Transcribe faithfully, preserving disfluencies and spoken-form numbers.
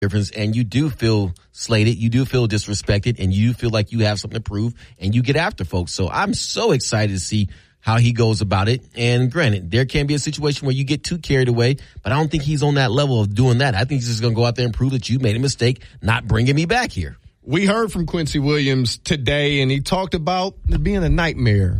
difference, and you do feel slated, you do feel disrespected, and you feel like you have something to prove, and you get after folks. So I'm so excited to see how he goes about it. And granted, there can be a situation where you get too carried away, but I don't think he's on that level of doing that. I think he's just going to go out there and prove that you made a mistake not bringing me back here. We heard from Quincy Williams today, and he talked about it being a nightmare